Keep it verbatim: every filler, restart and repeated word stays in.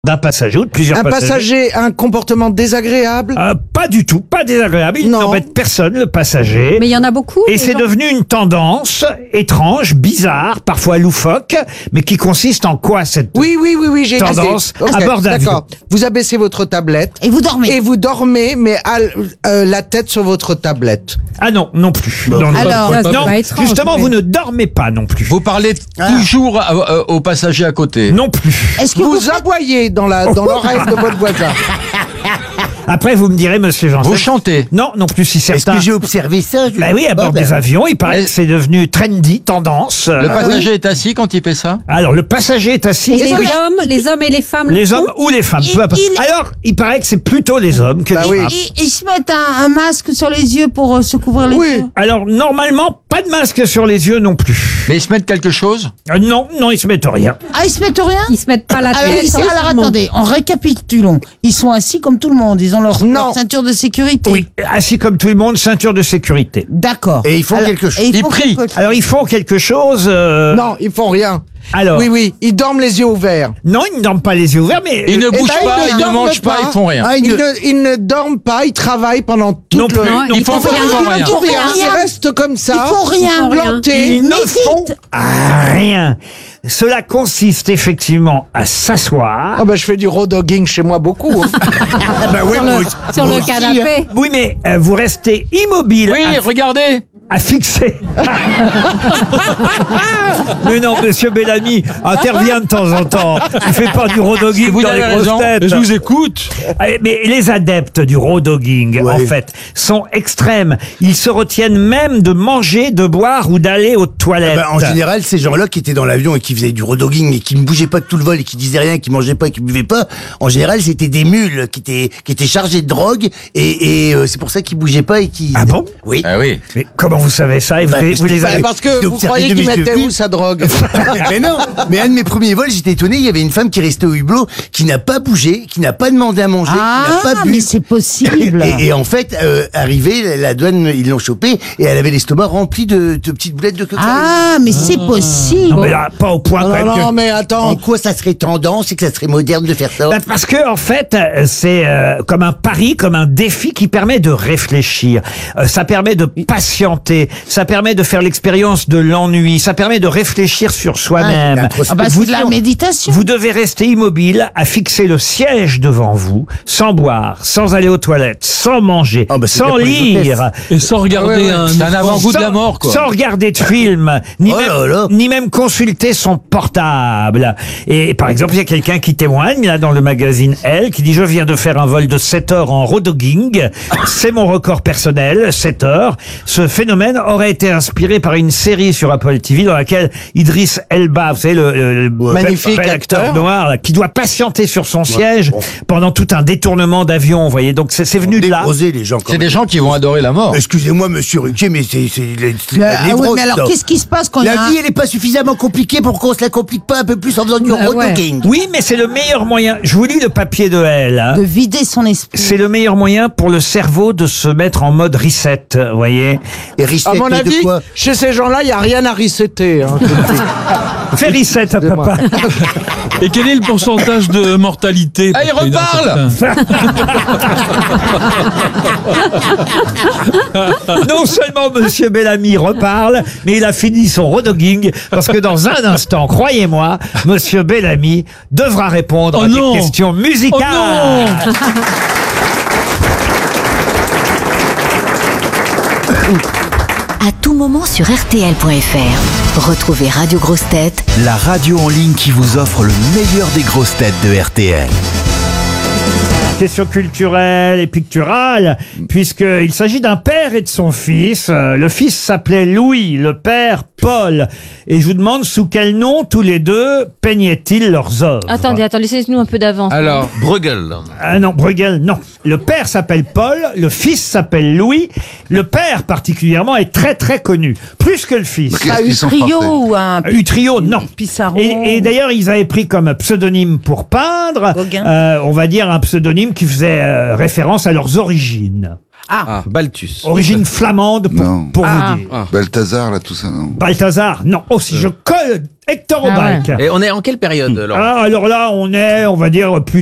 d'un passager ou de plusieurs Un passagers. passager a un comportement désagréable. Euh, pas du tout, pas désagréable. Il Non. n'embête personne, le passager. Mais il y en a beaucoup. Et des c'est gens- devenu une tendance étrange, bizarre, parfois loufoque, mais qui consiste en quoi cette Oui, oui, oui, oui, j'ai tendance Ok, à bord d'avion? D'accord. Vous abaissez votre tablette. Et vous dormez. Et vous dormez, mais à, l- euh, la tête sur votre tablette. Ah non, non plus. Non, non, Alors, non, ça, c'est non, pas étrange, justement, mais- vous ne dormez pas non plus. Vous parlez toujours à- à- aux passagers à côté. Non plus. Est-ce que vous, Vous aboyez dans la dans l'oreille de votre voisin. Après, vous me direz, monsieur Janssen. Vous chantez. Non, non plus si Est-ce certains. que j'ai observé ça je- Bah oui, à bord Oh, ben, des avions, il paraît Et- que c'est devenu trendy, tendance. Le Euh, passager est assis quand il fait ça? Alors, le passager est assis. Et les Est-ce que- hommes, les hommes et les femmes. le Les font hommes ou les femmes. Il- peu importe. il- Alors, il paraît que c'est plutôt les hommes que Bah les oui. femmes. ils, ils se mettent un, un masque sur les yeux pour euh, se couvrir les Oui. yeux? Alors, normalement, pas de masque sur les yeux non plus. Mais ils se mettent quelque chose? Euh, non, non, ils se mettent rien. Ah, ils se mettent rien? Ils se mettent pas la Alors, tête. ils- comme alors tout le monde. attendez, on récapitulons. Ils sont assis comme tout le monde. Ils ont leur, Non. leur ceinture de sécurité. Oui, assis comme tout le monde, ceinture de sécurité. D'accord. Et ils font Alors- quelque chose. et ils Ils font prient. quelque chose. Alors, ils font quelque chose. euh, Non, ils font rien. Alors, Oui, oui, ils dorment les yeux ouverts. non, ils ne dorment pas les yeux ouverts, mais Ils ne Eh bougent ben, pas, ils ils ne ne dorment mangent pas, pas. ils font rien. Ah, ils Ils ne- ne, ils ne dorment pas, ils travaillent pendant toute non plus. le... non Ils font plus. vraiment rien. Ils font rien, rien. ils restent comme ça. Ils font rien. Ils font rien. plantés. Ils ne Mais font vite. rien. Cela consiste effectivement à s'asseoir. Ah bah, je fais du road dogging chez moi beaucoup. hein. Ah bah ouais, Sur moi le, aussi- sur moi le aussi, hein. canapé. Oui, mais euh, vous restez immobile Oui, à, regardez. à fixer. Mais non, monsieur Bellamy intervient de temps en temps. Il fait pas du road dogging Vous dans les avez grosses raison. têtes. Je vous écoute. Eh, Mais les adeptes du road dogging, Ouais. en fait, sont extrêmes. Ils se retiennent même de manger, de boire ou d'aller aux toilettes. Bah, en général, ces gens-là qui étaient dans l'avion et qui faisaient du rodogging et qui ne bougeaient pas de tout le vol et qui disaient rien, qui mangeaient pas et qui buvaient pas, en général, c'était des mules qui étaient qui étaient chargées de drogue et, et euh, c'est pour ça qu'ils bougeaient pas et qui. Ah bon Oui. Ah oui. Mais comment vous savez ça? Et vous, Bah, les- vous les Bah, avez... parce que J'ai vous observé croyez de qu'ils mes mettaient yeux. où sa drogue? Mais non, mais un de mes premiers vols, j'étais étonné, il y avait une femme qui restait au hublot, qui n'a pas bougé, qui n'a pas demandé à manger, qui Ah, n'a pas bu. mais c'est possible. Et, et en fait, euh, arrivée, la, la douane, ils l'ont chopée et elle avait l'estomac rempli de, de petites boulettes de cocaïne. Ah, mais c'est possible. Non, mais là, pas au point quand Non, même non, que- mais En attends. quoi ça serait tendance et que ça serait moderne de faire ça? Bah, parce que en fait, euh, c'est euh, comme un pari, comme un défi qui permet de réfléchir. Euh, ça permet de patienter. Ça permet de faire l'expérience de l'ennui. Ça permet de réfléchir sur soi-même. Ah bah, c'est de la méditation. Vous devez rester immobile à fixer le siège devant vous, sans boire, sans aller aux toilettes, sans manger, Ah bah, c'est sans bien pour les lire, Et sans regarder un... C'est un avant-goût de sans, la mort, quoi. sans regarder de film, ni, Oh même, là là. ni même consulter son portable. Et par exemple, il y a quelqu'un qui témoigne là dans le magazine Elle, qui dit: je viens de faire un vol de sept heures en road dogging. C'est mon record personnel, sept heures. Ce phénomène aurait été inspiré par une série sur Apple T V dans laquelle Idriss Elba, vous savez, le, le- le Magnifique bel acteur acteur. noir, là, qui doit patienter sur son siège pendant tout un détournement d'avion, vous voyez. Donc c'est c'est venu de là. Débrosés, les gens, quand C'est des même. gens qui vont adorer la mort. Excusez-moi, monsieur Ruquier, mais c'est, c'est, c'est, c'est Mais, la ah oui, névrose, mais alors, ça. qu'est-ce qui se passe quand il y a La un- vie, elle est pas suffisamment compliquée pour qu'on se la complique pas un peu plus en faisant du Bah road ouais. dogging. Oui, mais c'est le meilleur moyen. Je vous lis le papier de Elle. hein. de vider son esprit? C'est le meilleur moyen pour le cerveau de se mettre en mode reset, vous voyez. Et À reset mon de avis, quoi? chez ces gens-là, il n'y a rien à resetter. Hein. Fais reset à papa. Et quel est le pourcentage de mortalité? Ah, il Parce qu'il y a reparle certains- Non seulement Monsieur Bellamy reparle, mais il a fini son rodogging, parce que dans un instant, croyez-moi, Monsieur Bellamy devra répondre Oh à non. des questions musicales. Oh non. À tout moment sur R T L point F R. Retrouvez Radio Grosses Têtes La radio en ligne qui vous offre le meilleur des grosses têtes de R T L. Question culturelle et picturale, puisqu'il s'agit d'un père et de son fils. Euh, Le fils s'appelait Louis, le père Paul. Et je vous demande sous quel nom tous les deux peignaient-ils leurs œuvres. Attendez, attendez, laissez-nous un peu d'avance. Alors, Bruegel. Ah non, Bruegel, non. Le père s'appelle Paul, le fils s'appelle Louis. Le père, particulièrement, est très très connu. Plus que le fils. Ah, un trio ou un Utrio, non. Pissarro? Et, et d'ailleurs, ils avaient pris comme pseudonyme pour peindre, Gauguin. euh, on va dire un pseudonyme qui faisait euh, référence à leurs origines. Ah, Balthus. Origine flamande pour, Non. pour Ah. vous dire. Ah. Balthazar, là, tout ça, non. Balthazar, non. Oh, si je colle Hector Ah ouais. Aubalc. Et on est en quelle période, Laurent? Ah, alors là, on est, on va dire, plus